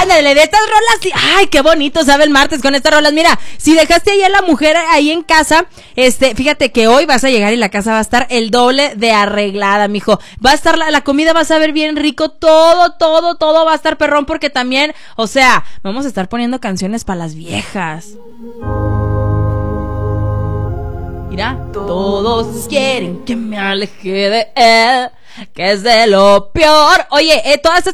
ándale, de estas rolas, sí. Ay, qué bonito sabe el martes con estas rolas. Mira, si dejaste ahí a la mujer ahí en casa, fíjate que hoy vas a llegar y la casa va a estar el doble de arreglada, mijo. Va a estar la comida, va a saber bien rico, todo va a estar perrón, porque también, o sea, vamos a estar poniendo canciones para las viejas. Mira, todos quieren que me aleje de él, que es de lo peor. Oye, todas estas